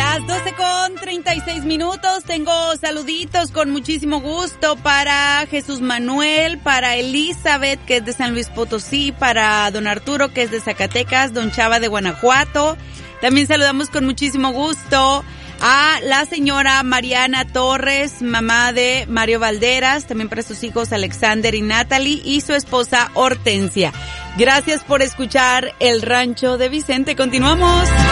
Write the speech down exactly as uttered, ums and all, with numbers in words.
Las doce con treinta y seis minutos, tengo saluditos con muchísimo gusto para Jesús Manuel, para Elizabeth, que es de San Luis Potosí, para don Arturo, que es de Zacatecas, don Chava de Guanajuato. También saludamos con muchísimo gusto a la señora Mariana Torres, mamá de Mario Valderas, también para sus hijos Alexander y Natalie, y su esposa Hortensia. Gracias por escuchar El Rancho de Vicente. Continuamos.